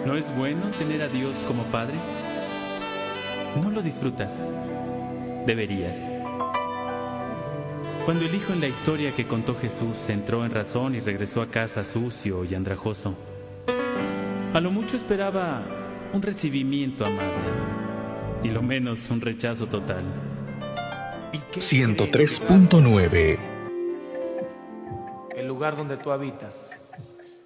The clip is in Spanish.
¿No es bueno tener a Dios como Padre? ¿No lo disfrutas? Deberías. Cuando el hijo en la historia que contó Jesús entró en razón y regresó a casa sucio y andrajoso, a lo mucho esperaba un recibimiento amable y lo menos un rechazo total. 103.9. El lugar donde tú habitas